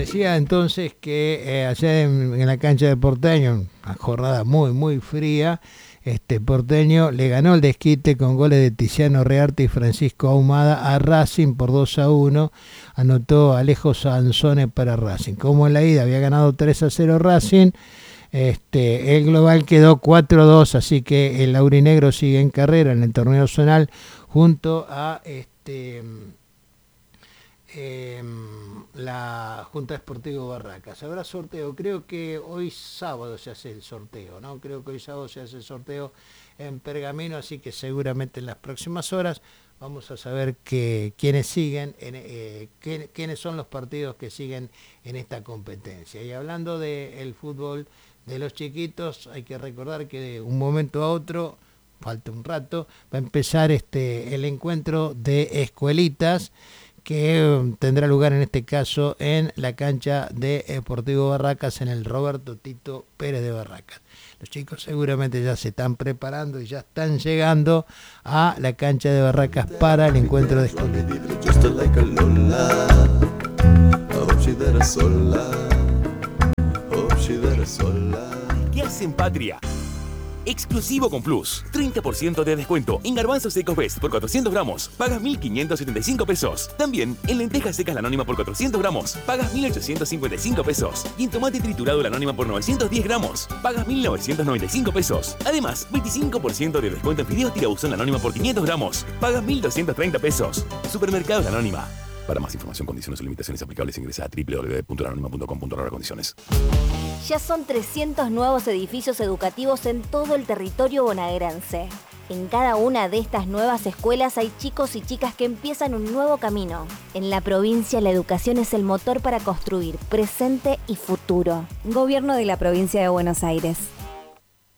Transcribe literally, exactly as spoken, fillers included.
decía entonces que eh, allá en, en la cancha de Porteño, una jornada muy, muy fría, este Porteño le ganó el desquite con goles de Tiziano Rearte y Francisco Ahumada a Racing por dos a uno. Anotó Alejo Sansone para Racing. Como en la ida había ganado tres a cero Racing, este, el global quedó cuatro a dos, así que el aurinegro sigue en carrera en el torneo zonal junto a este eh, la Junta Esportiva Barracas. Habrá sorteo, creo que hoy sábado se hace el sorteo, ¿no? Creo que hoy sábado se hace el sorteo en Pergamino, así que seguramente en las próximas horas vamos a saber que, quiénes siguen, en, eh, qué, quiénes son los partidos que siguen en esta competencia. Y hablando del fútbol de los chiquitos, hay que recordar que de un momento a otro, falta un rato, va a empezar este el encuentro de escuelitas que um, tendrá lugar en este caso en la cancha de Deportivo Barracas, en el Roberto Tito Pérez de Barracas. Los chicos seguramente ya se están preparando y ya están llegando a la cancha de Barracas para el encuentro de escuelitas. ¿Qué hacen, Patria? Exclusivo con Plus, treinta por ciento de descuento en garbanzos secos Best por cuatrocientos gramos, pagas mil quinientos setenta y cinco pesos. También en lentejas secas La Anónima por cuatrocientos gramos, pagas mil ochocientos cincuenta y cinco pesos. Y en tomate triturado La Anónima por novecientos diez gramos, pagas mil novecientos noventa y cinco pesos. Además, veinticinco por ciento de descuento en fideos tirabuzón La Anónima por quinientos gramos, pagas mil doscientos treinta pesos. Supermercados La Anónima. Para más información, condiciones o limitaciones aplicables, ingresa a doble u doble u doble u punto la anónima punto com punto a r condiciones. Ya son trescientos nuevos edificios educativos en todo el territorio bonaerense. En cada una de estas nuevas escuelas hay chicos y chicas que empiezan un nuevo camino. En la provincia, la educación es el motor para construir presente y futuro. Gobierno de la Provincia de Buenos Aires.